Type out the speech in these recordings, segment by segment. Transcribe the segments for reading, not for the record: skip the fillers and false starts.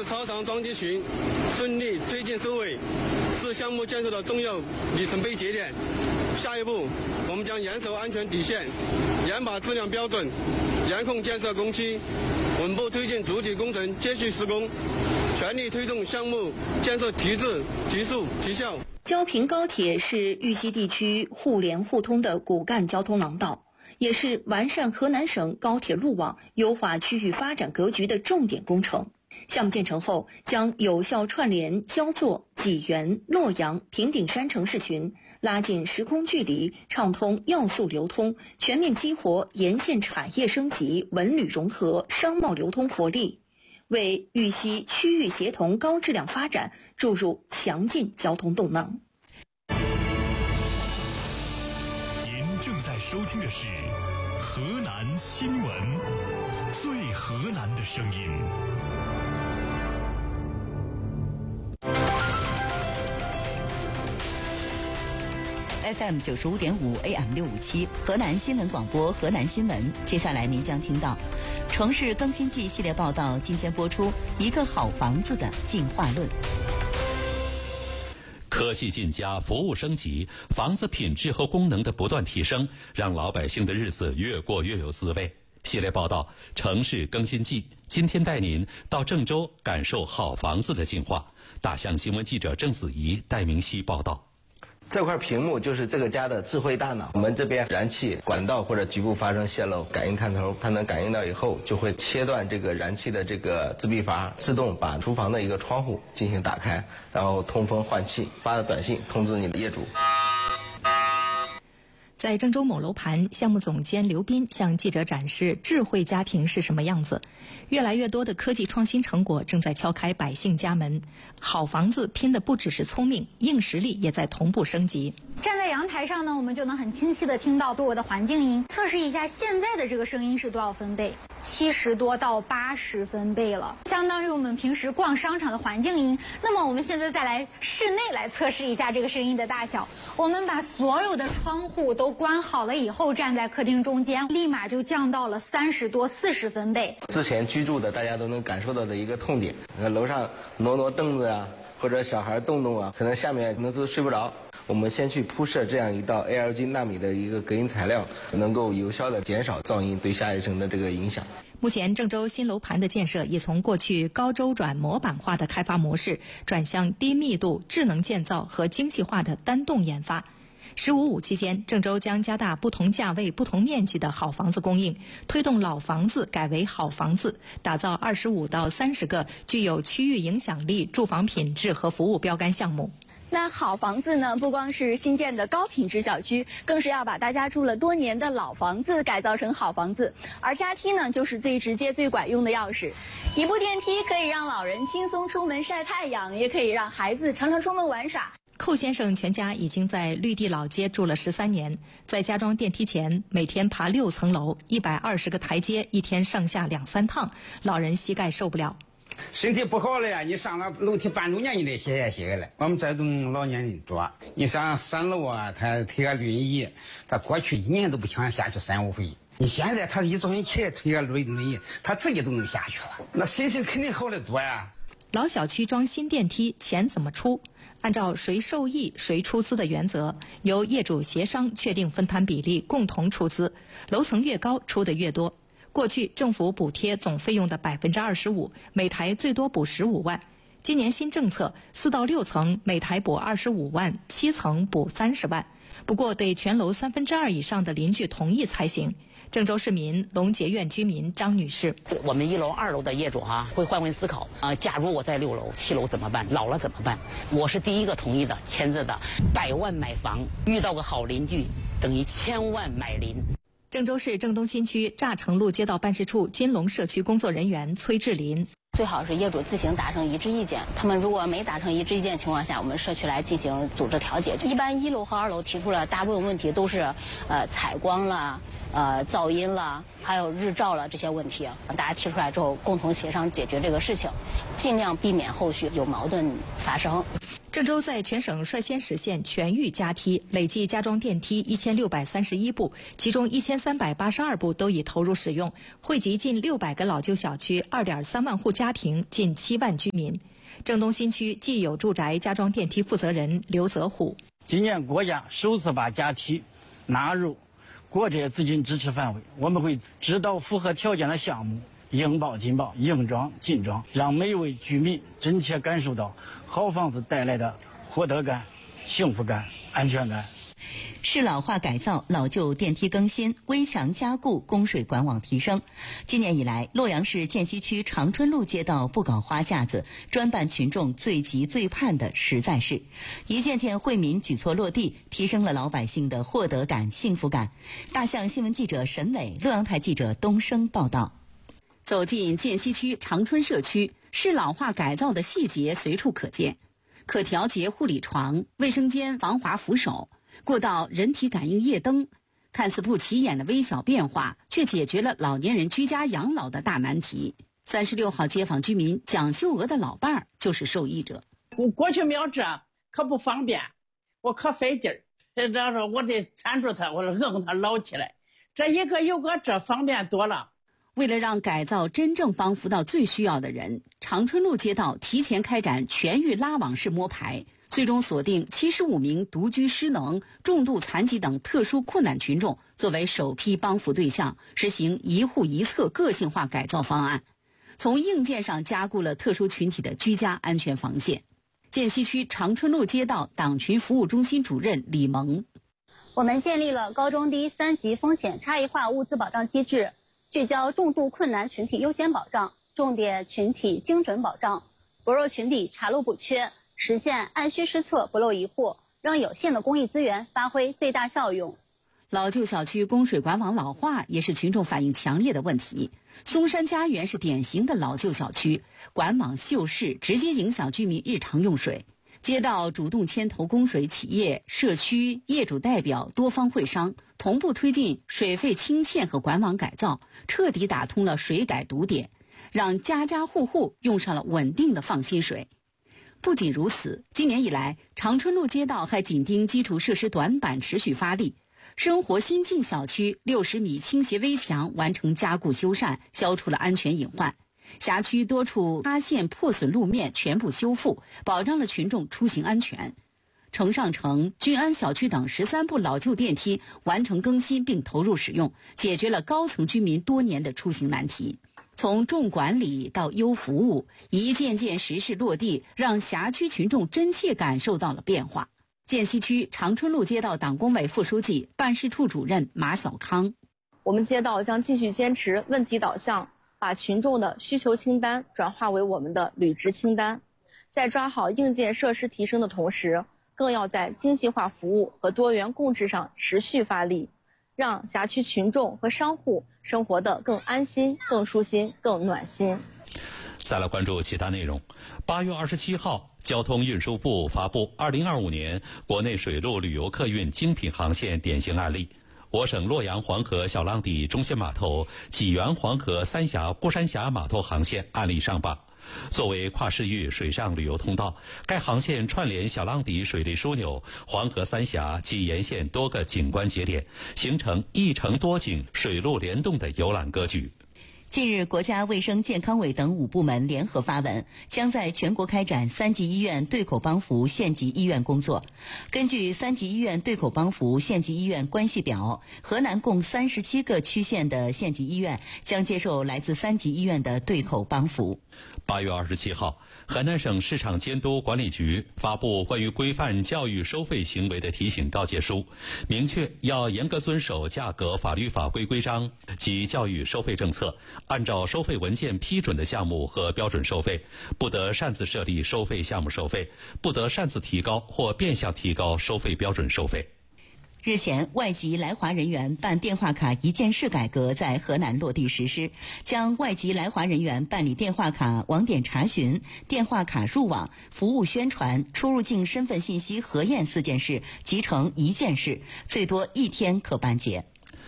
子操场装机群顺利推进收尾，是项目建设的重要里程碑节点。下一步，我们将严守安全底线，严把质量标准，严控建设工期，稳步推进主体工程接续施工，全力推动项目建设提质、提速、提效。 焦平高铁是玉溪地区互联互通的骨干交通廊道，也是完善河南省高铁路网、优化区域发展格局的重点工程。项目建成后，将有效串联焦作、济源、洛阳、平顶山城市群，拉近时空距离，畅通要素流通，全面激活沿线产业升级、文旅融合、商贸流通活力，为玉溪区域协同高质量发展注入强劲交通动能。 您正在收听的是河南新闻，最河南的声音。 FM 95.5 AM 657河南新闻广播，河南新闻。接下来您将听到城市更新季系列报道，今天播出一个好房子的进化论。 科技进加，服务升级，房子品质和功能的不断提升，让老百姓的日子越过越有滋味。系列报道城市更新季，今天带您到郑州感受好房子的进化。大象新闻记者郑子怡、戴明熙报道。 这块屏幕就是这个家的智慧大脑。我们这边燃气管道或者局部发生泄漏，感应探头，它能感应到以后，就会切断这个燃气的这个自闭阀，自动把厨房的一个窗户进行打开，然后通风换气，发的短信通知你的业主。 在郑州某楼盘，项目总监刘斌向记者展示智慧家庭是什么样子。越来越多的科技创新成果正在敲开百姓家门，好房子拼的不只是聪明，硬实力也在同步升级。 站在阳台上呢，我们就能很清晰地听到周围的环境音，测试一下现在的这个声音是多少分贝，70多到80分贝了，相当于我们平时逛商场的环境音。那么我们现在再来室内来测试一下这个声音的大小。我们把所有的窗户都关好了以后，站在客厅中间，立马就降到了30多40分贝。 之前居住的大家都能感受到的一个痛点，楼上挪凳子啊，或者小孩动啊，可能下面可能都睡不着。我们先去铺设这样一道 ALG 纳米的一个隔音材料，能够有效地减少噪音对下一层的这个影响。 目前郑州新楼盘的建设也从过去高周转模板化的开发模式，转向低密度、智能建造和精细化的单栋研发。15.5期间，郑州将加大不同价位、不同面积的好房子供应，推动老房子改为好房子，打造25到30个具有区域影响力住房品质和服务标杆项目。 那好房子呢，不光是新建的高品质小区，更是要把大家住了多年的老房子改造成好房子。而加梯呢，就是最直接、最管用的钥匙。一部电梯可以让老人轻松出门晒太阳，也可以让孩子常常出门玩耍。 寇先生全家已经在绿地老街住了13年，在加装电梯前，每天爬6层楼，120个台阶，一天上下2、3趟，老人膝盖受不了。 身体不好了呀，你上了楼梯半路年你得歇下来。我们这种老年人多，你上3楼啊，他推个轮椅，他过去1年都不想下去3、5回。你现在他一早上起来推个轮椅，他自己都能下去了，那心情肯定好得多呀。 老小区装新电梯，钱怎么出？按照谁受益谁出资的原则，由业主协商确定分摊比例，共同出资。楼层越高，出的越多。过去政府补贴总费用的25%，每台最多补15万。今年新政策，4到6层每台补25万，7层补30万。不过得全楼2/3以上的邻居同意才行。郑州市民龙杰苑居民张女士： 我们1楼、2楼的业主会换位思考假如我在6楼、7楼怎么办？老了怎么办？我是第一个同意的，签字的。100万买房，遇到个好邻居，等于1000万买邻。 郑州市郑东新区乍城路街道办事处金龙社区工作人员崔志林： 最好是业主自行达成一致意见，他们如果没达成一致意见情况下，我们社区来进行组织调解。一般1楼和2楼提出了大部分问题都是采光啦、噪音啦，还有日照了这些问题，大家提出来之后共同协商解决这个事情，尽量避免后续有矛盾发生。 郑州在全省率先实现全域加梯，累计加装电梯1631部，其中1382部都已投入使用，惠及近600个老旧小区，2.3万户家庭，近7万居民。郑东新区既有住宅加装电梯负责人刘泽虎： 今年国家首次把加梯纳入国债资金支持范围，我们会指导符合条件的项目应报尽报，应装尽装，让每一位居民真切感受到好房子带来的获得感、幸福感、安全感。 适老化改造、老旧电梯更新、危墙加固、供水管网提升。今年以来，洛阳市涧西区长春路街道不搞花架子，专办群众最急最盼的实在事，一件件惠民举措落地，提升了老百姓的获得感、幸福感。大象新闻记者沈伟，洛阳台记者东升报道。 走进涧西区长春社区，适老化改造的细节随处可见，可调节护理床、卫生间防滑扶手，过道人体感应夜灯，看似不起眼的微小变化，却解决了老年人居家养老的大难题。36号街坊居民蒋秀娥的老伴儿就是受益者。 我过去瞄这可不方便，我可费劲儿，这说我得搀住他，我硬他捞起来。这一个有个这方便多了。 为了让改造真正帮扶到最需要的人，长春路街道提前开展全域拉网式摸排，最终锁定75名独居失能、重度残疾等特殊困难群众作为首批帮扶对象，实行一户一策个性化改造方案，从硬件上加固了特殊群体的居家安全防线。涧西区长春路街道党群服务中心主任李萌： 我们建立了高中低3级风险差异化物资保障机制，聚焦重度困难群体优先保障，重点群体精准保障，薄弱群体查漏补缺，实现按需施策不漏一户，让有限的公益资源发挥最大效用。 老旧小区供水管网老化也是群众反映强烈的问题。松山家园是典型的老旧小区，管网锈蚀直接影响居民日常用水。街道主动牵头供水企业、社区业主代表多方会商，同步推进水费清欠和管网改造，彻底打通了水改堵点，让家家户户用上了稳定的放心水。不仅如此，今年以来，长春路街道还紧盯基础设施短板持续发力。生活新境小区60米倾斜危墙完成加固修缮，消除了安全隐患。辖区多处塌陷破损路面全部修复，保障了群众出行安全。城上城、均安小区等13部老旧电梯完成更新并投入使用，解决了高层居民多年的出行难题。从重管理到优服务，一件件实事落地，让辖区群众真切感受到了变化。涧西区长春路街道党工委副书记、办事处主任马小康： 我们街道将继续坚持问题导向，把群众的需求清单转化为我们的履职清单，在抓好硬件设施提升的同时，更要在精细化服务和多元共治上持续发力，让辖区群众和商户生活得更安心、更舒心、更暖心。 再来关注其他内容。8月27号，交通运输部发布2025年国内水陆旅游客运精品航线典型案例。我省洛阳黄河小浪底中线码头济源黄河三峡过山峡码头航线案例上榜。作为跨市域水上旅游通道，该航线串联小浪底水利枢纽、黄河三峡及沿线多个景观节点，形成一城多景、水陆联动的游览格局。 近日，国家卫生健康委等5部门联合发文，将在全国开展3级医院对口帮扶县级医院工作。根据3级医院对口帮扶县级医院关系表，河南共37个区县的县级医院将接受来自3级医院的对口帮扶。 8月27号，河南省市场监督管理局发布关于规范教育收费行为的提醒告诫书，明确要严格遵守价格法律法规规章及教育收费政策，按照收费文件批准的项目和标准收费，不得擅自设立收费项目收费，不得擅自提高或变相提高收费标准收费。 日前，外籍来华人员办电话卡一件式改革在河南落地实施，将外籍来华人员办理电话卡网点查询、电话卡入网、服务宣传、出入境身份信息核验4件事集成1件事，最多1天可办结。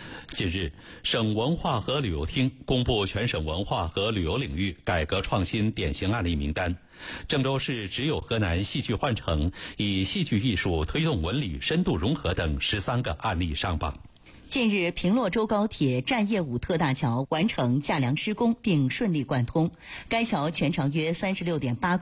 近日，省文化和旅游厅公布全省文化和旅游领域改革创新典型案例名单，郑州市只有河南戏剧换城以戏剧艺术推动文旅深度融合等13个案例上榜。 近日，平洛州高铁站业务特大桥完成架梁施工并顺利贯通，该桥全长约36.8